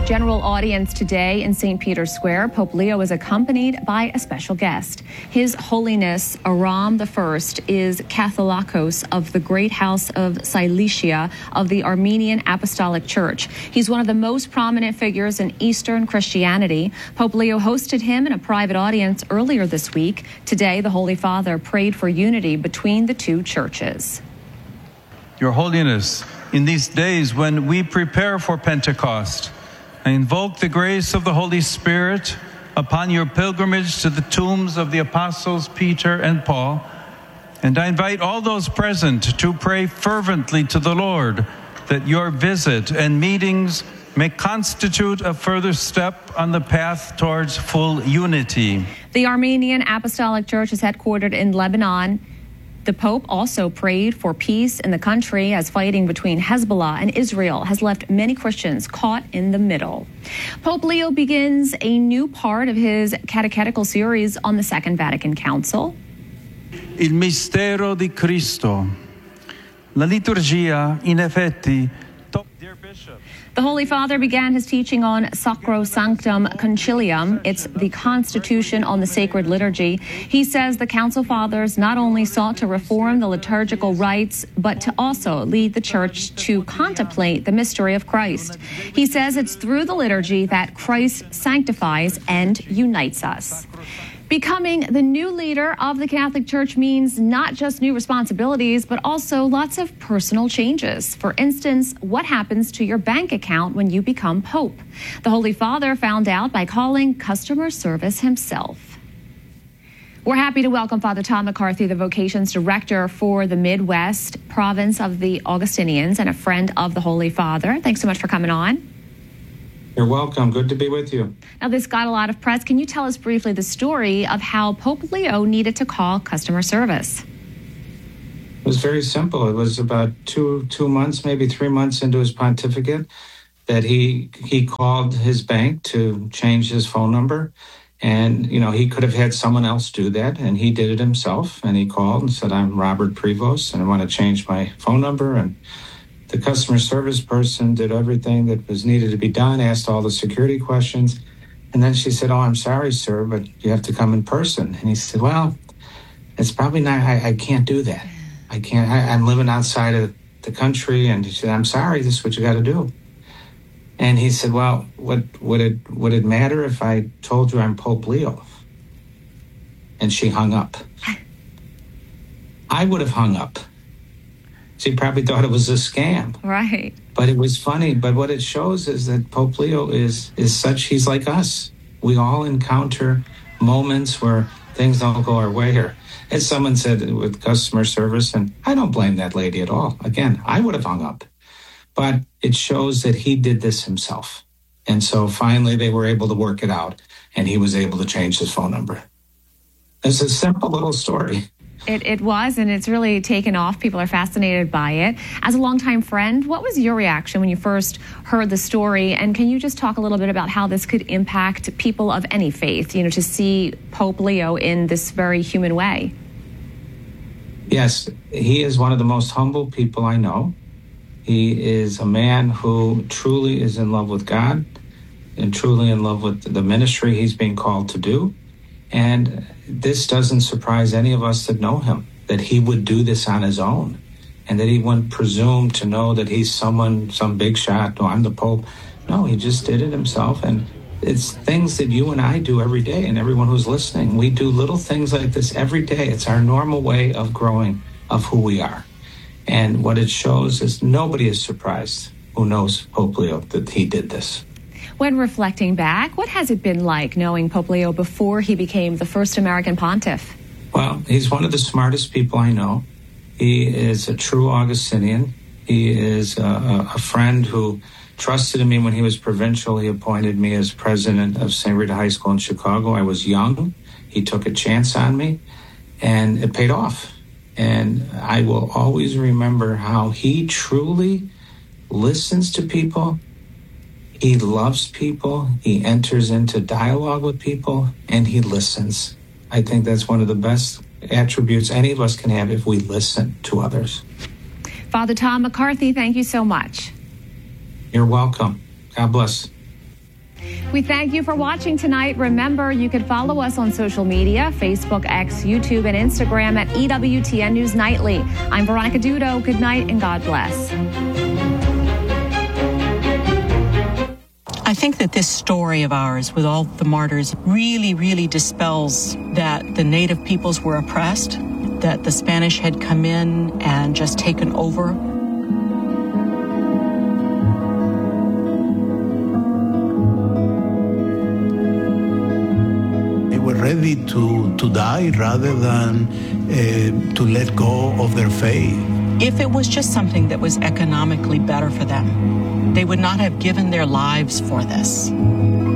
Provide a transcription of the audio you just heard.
General audience today in St. Peter's Square. Pope Leo is accompanied by a special guest. His Holiness Aram I is Catholicos of the Great House of Cilicia of the Armenian Apostolic Church. He's one of the most prominent figures in Eastern Christianity. Pope Leo hosted him in a private audience earlier this week. Today, the Holy Father prayed for unity between the two churches. Your Holiness, in these days when we prepare for Pentecost, I invoke the grace of the Holy Spirit upon your pilgrimage to the tombs of the apostles Peter and Paul, and I invite all those present to pray fervently to the Lord that your visit and meetings may constitute a further step on the path towards full unity. The Armenian Apostolic Church is headquartered in Lebanon. The Pope also prayed for peace in the country as fighting between Hezbollah and Israel has left many Christians caught in the middle. Pope Leo begins a new part of his catechetical series on the Second Vatican Council. Il mistero di Cristo. La liturgia, in effetti, dear Bishop. The Holy Father began his teaching on Sacrosanctum Concilium. It's the constitution on the sacred liturgy. He says the Council Fathers not only sought to reform the liturgical rites, but to also lead the Church to contemplate the mystery of Christ. He says it's through the liturgy that Christ sanctifies and unites us. Becoming the new leader of the Catholic Church means not just new responsibilities, but also lots of personal changes. For instance, what happens to your bank account when you become Pope? The Holy Father found out by calling customer service himself. We're happy to welcome Father Tom McCarthy, the Vocations Director for the Midwest province of the Augustinians and a friend of the Holy Father. Thanks so much for coming on. You're welcome. Good to be with you. Now, this got a lot of press. Can you tell us briefly the story of how Pope Leo needed to call customer service? It was very simple. It was about two months, maybe 3 months into his pontificate that he called his bank to change his phone number. And, he could have had someone else do that, and he did it himself. And he called and said, I'm Robert Prevost, and I want to change my phone number. And the customer service person did everything that was needed to be done, asked all the security questions. And then she said, oh, I'm sorry, sir, but you have to come in person. And he said, well, it's probably not, I can't do that. I can't, I'm living outside of the country. And she said, I'm sorry, this is what you got to do. And he said, well, would it matter if I told you I'm Pope Leo? And she hung up. I would have hung up. She probably thought it was a scam. Right. But it was funny. But what it shows is that Pope Leo is such, he's like us. We all encounter moments where things don't go our way. Or as someone said with customer service, and I don't blame that lady at all. Again, I would have hung up. But it shows that he did this himself. And so finally they were able to work it out, and he was able to change his phone number. It's a simple little story. It was, and it's really taken off. People are fascinated by it. As a longtime friend, what was your reaction when you first heard the story? And can you just talk a little bit about how this could impact people of any faith, to see Pope Leo in this very human way? Yes, he is one of the most humble people I know. He is a man who truly is in love with God and truly in love with the ministry he's being called to do. And this doesn't surprise any of us that know him, that he would do this on his own and that he wouldn't presume to know that he's some big shot. No, I'm the Pope. No, he just did it himself. And it's things that you and I do every day, and everyone who's listening. We do little things like this every day. It's our normal way of growing, of who we are. And what it shows is nobody is surprised who knows Pope Leo that he did this. When reflecting back, what has it been like knowing Pope Leo before he became the first American pontiff? Well, he's one of the smartest people I know. He is a true Augustinian. He is a friend who trusted in me when he was provincial. He appointed me as president of St. Rita High School in Chicago. I was young. He took a chance on me, and it paid off. And I will always remember how he truly listens to people. He loves people, he enters into dialogue with people, and he listens. I think that's one of the best attributes any of us can have if we listen to others. Father Tom McCarthy, thank you so much. You're welcome. God bless. We thank you for watching tonight. Remember, you can follow us on social media, Facebook, X, YouTube, and Instagram at EWTN News Nightly. I'm Veronica Dudo. Good night and God bless. I think that this story of ours with all the martyrs really, really dispels that the native peoples were oppressed, that the Spanish had come in and just taken over. They were ready to die rather than to let go of their faith. If it was just something that was economically better for them, they would not have given their lives for this.